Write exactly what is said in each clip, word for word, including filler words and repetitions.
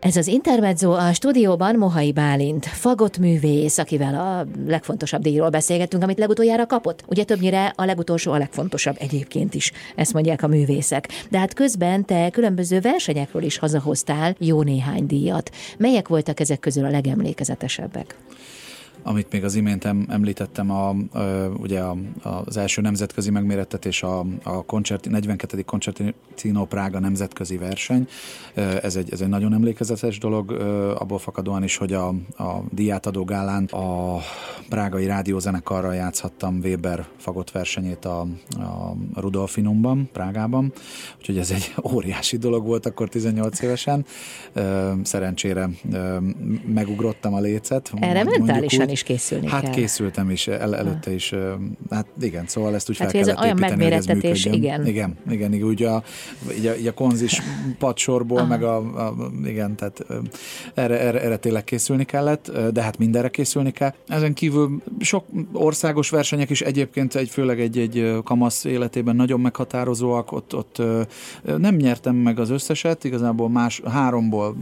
Ez az Intermezzo, a stúdióban Mohai Bálint, fagottművész, akivel a legfontosabb díjról beszélgettünk, amit legutoljára kapott. Ugye többnyire a legutolsó a legfontosabb egyébként is, ezt mondják a művészek. De hát közben te különböző versenyekről is hazahoztál jó néhány díjat. Melyek voltak ezek közül a legemlékezetesebbek? Amit még az imént említettem, a, a, ugye a, az első nemzetközi megmérettetés, a, a koncerti, negyvenkettedik Concertino Prága nemzetközi verseny. Ez egy, ez egy nagyon emlékezetes dolog, abból fakadóan is, hogy a, a díjátadó gálán a prágai rádiózenekarral játszhattam Weber fagott versenyét a, a Rudolfinumban, Prágában. Úgyhogy ez egy óriási dolog volt akkor tizennyolc évesen. Szerencsére megugrottam a lécet. Erre mentálisan is készülni hát kell. Hát készültem is, el, előtte is, hát igen, szóval ezt úgy hát, fel kellett olyan építeni, megmérettetés, hogy ez igen. Igen, igen, igen, úgy a, így a, így a konzis padsorból, aha, meg a, a, igen, tehát erre, erre, erre tényleg készülni kellett, de hát mindenre készülni kell. Ezen kívül sok országos versenyek is egyébként, egy, főleg egy, egy kamasz életében nagyon meghatározóak, ott, ott nem nyertem meg az összeset, igazából más, háromból,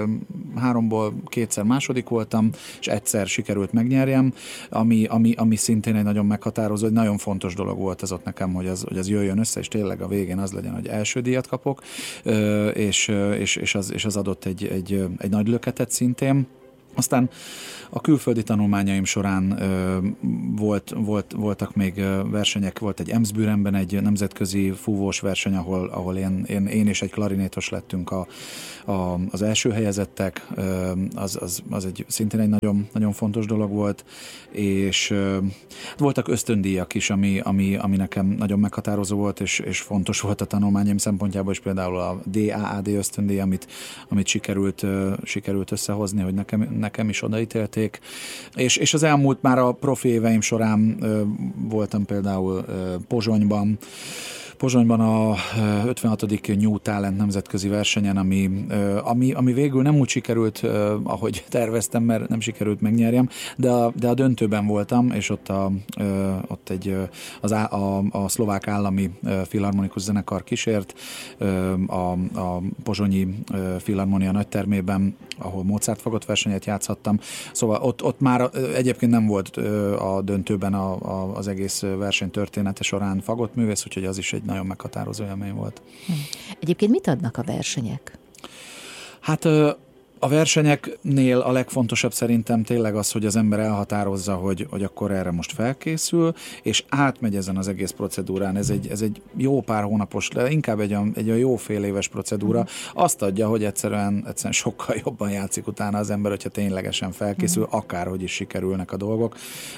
háromból kétszer második voltam, és egyszer sikerült megnyerjem, ami, ami, ami szintén egy nagyon meghatározó, egy nagyon fontos dolog volt ez ott nekem, hogy az, hogy az jöjjön össze, és tényleg a végén az legyen, hogy első díjat kapok, és, és, és, az, és az adott egy, egy, egy nagy löketet szintén. Aztán a külföldi tanulmányaim során ö, volt, volt, voltak még versenyek, volt egy Emsbürenben egy nemzetközi fúvós verseny, ahol, ahol én, én, én és egy klarinétos lettünk a, a, az első helyezettek, ö, az, az, az egy, szintén egy nagyon, nagyon fontos dolog volt, és ö, voltak ösztöndíjak is, ami, ami, ami nekem nagyon meghatározó volt, és, és fontos volt a tanulmányaim szempontjából, és például a dé á á dé ösztöndíj, amit, amit sikerült, ö, sikerült összehozni, hogy nekem, nekem is odaítélték. És, és az elmúlt már a profi éveim során ö, voltam például ö, Pozsonyban, Pozsonyban a ötvenhatodik New Talent nemzetközi versenyen, ami, ami, ami végül nem úgy sikerült, ahogy terveztem, mert nem sikerült megnyerjem, de a, de a döntőben voltam, és ott, a, ott egy, az á, a, a szlovák állami filharmonikus zenekar kísért a, a pozsonyi filharmonia nagytermében, ahol Mozart fagott versenyet játszhattam. Szóval ott, ott már egyébként nem volt a döntőben a, a, az egész verseny története során fagott művész, úgyhogy az is egy nagyon meghatározó élmény volt. Egyébként mit adnak a versenyek? Hát a versenyeknél a legfontosabb szerintem tényleg az, hogy az ember elhatározza, hogy, hogy akkor erre most felkészül, és átmegy ezen az egész procedúrán. Ez egy, ez egy jó pár hónapos, de inkább egy, egy jó fél éves procedúra. Azt adja, hogy egyszerűen, egyszerűen sokkal jobban játszik utána az ember, hogyha ténylegesen felkészül, akárhogy is sikerülnek a dolgok.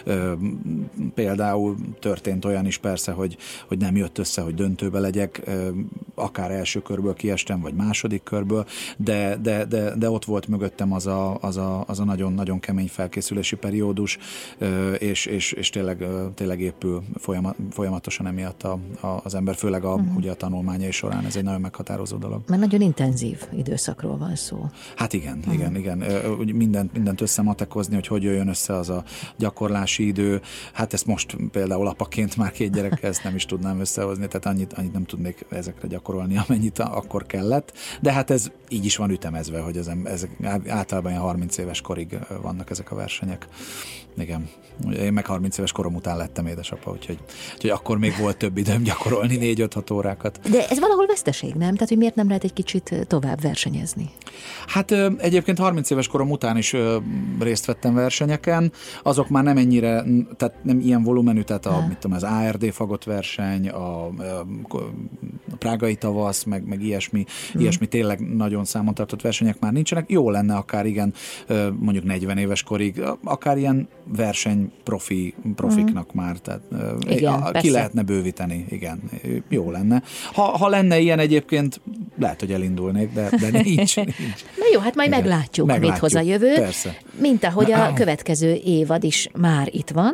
Például történt olyan is persze, hogy, hogy nem jött össze, hogy döntőbe legyek, akár első körből kiestem, vagy második körből, de, de, de, de ott volt mögöttem az a, az a, az a nagyon-nagyon kemény felkészülési periódus, és, és, és tényleg, tényleg épül folyamatosan emiatt a, a, az ember, főleg a, uh-huh. ugye a tanulmányai során. Ez egy nagyon meghatározó dolog. Mert nagyon intenzív időszakról van szó. Hát igen, uh-huh. igen, igen. Mindent, mindent összematekozni, hogy hogy jöjjön össze az a gyakorlási idő. Hát ezt most például apaként már két gyerekkel ezt nem is tudnám összehozni, tehát annyit, annyit nem tudnék ezekre gyakorolni, amennyit akkor kellett. De hát ez így is van ütemezve, hogy ez, ez általában ilyen harminc éves korig vannak ezek a versenyek. Igen. Én meg harminc éves korom után lettem édesapa, úgyhogy, úgyhogy akkor még volt több időm gyakorolni négy-öt-hat órákat. De ez valahol veszteség, nem? Tehát, hogy miért nem lehet egy kicsit tovább versenyezni? Hát egyébként harminc éves korom után is részt vettem versenyeken. Azok már nem ennyire, tehát nem ilyen volumenű, tehát a, mit tudom, az á er dé fagott verseny, a, a, a prágai tavasz, meg, meg ilyesmi, hmm. ilyesmi tényleg nagyon számon tartott versenyek már nincsenek. Jó lenne akár igen, mondjuk negyven éves korig, akár ilyen verseny profi, profiknak mm. már, tehát igen, ki persze. lehetne bővíteni, igen, jó lenne. Ha, ha lenne ilyen egyébként, lehet, hogy elindulnék, de, de nincs, nincs. Na jó, hát majd igen. meglátjuk, meglátjuk, mit hoz a jövő. Persze. Mint ahogy a következő évad is már itt van.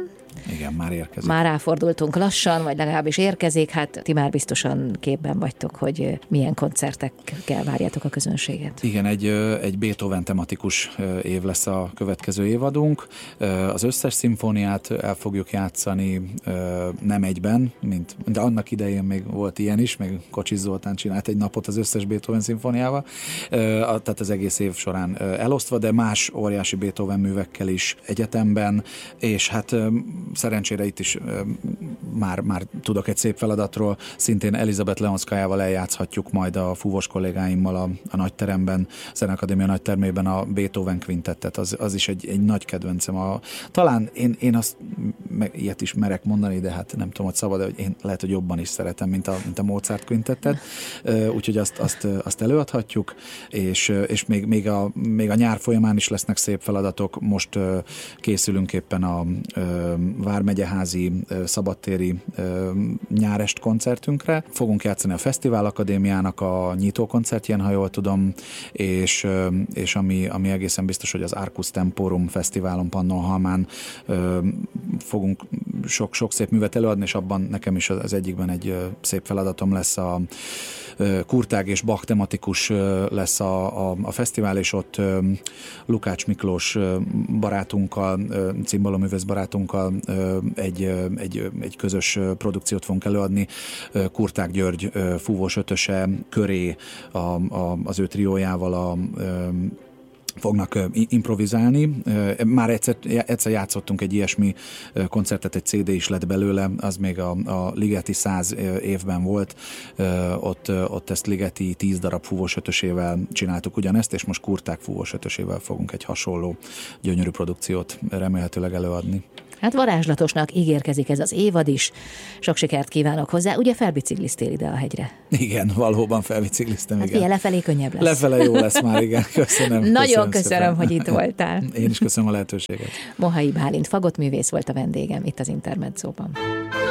Igen, már érkezik. Már ráfordultunk lassan, vagy legalábbis érkezik, hát ti már biztosan képben vagytok, hogy milyen koncertekkel várjátok a közönséget. Igen, egy, egy Beethoven tematikus év lesz a következő évadunk. Az összes szimfóniát el fogjuk játszani, nem egyben, mint, de annak idején még volt ilyen is, meg Kocsis Zoltán csinált egy napot az összes Beethoven szimfóniával, tehát az egész év során elosztva, de más óriási Beethoven művekkel is egyetemben, és hát szerencsére itt is már, már tudok egy szép feladatról, szintén Elizabeth Leonszkajával eljátszhatjuk majd a fúvós kollégáimmal a, a nagyteremben, a Zeneakadémia nagytermében a Beethoven kvintettet, az, az is egy, egy nagy kedvencem. A, talán én, én azt meg, ilyet is merek mondani, de hát nem tudom, hogy szabad, de hogy én lehet, hogy jobban is szeretem, mint a, mint a Mozart kvintettet, úgyhogy azt, azt, azt előadhatjuk, és, és még, még, a, még a nyár folyamán is lesznek szép feladatok. Most készülünk éppen a Vármegyeházi szabadtéri nyárest koncertünkre. Fogunk játszani a Fesztivál Akadémiának a nyitókoncertjén, ha jól tudom, és, és ami, ami egészen biztos, hogy az Arcus Temporum Fesztiválon Pannonhalmán fogunk sok, sok szép művet előadni, és abban nekem is az egyikben egy szép feladatom lesz a Kurtág és Bach tematikus lesz a, a, a fesztivál, és ott Lukács Miklós barátunkkal, cimbaloművész barátunkkal egy, egy, egy közös produkciót fogunk előadni. Kurtág György fúvós ötöse köré a, a, az ő triójával a fognak improvizálni. Már egyszer, egyszer játszottunk egy ilyesmi koncertet, egy cé dé is lett belőle, az még a, a Ligeti száz évben volt. Ott, ott ezt Ligeti tíz darab fúvós ötösével csináltuk ugyanezt, és most Kurtág fúvós ötösével fogunk egy hasonló gyönyörű produkciót remélhetőleg előadni. Hát varázslatosnak ígérkezik ez az évad is. Sok sikert kívánok hozzá. Ugye felbicikliztél ide a hegyre? Igen, valóban felbicikliztem. Hát igen. Ilyen lefelé könnyebb lesz. Lefele jó lesz már, igen. Köszönöm. Nagyon köszönöm, köszönöm hogy itt voltál. Én is köszönöm a lehetőséget. Mohai Bálint fagottművész volt a vendégem itt az Intermedzóban.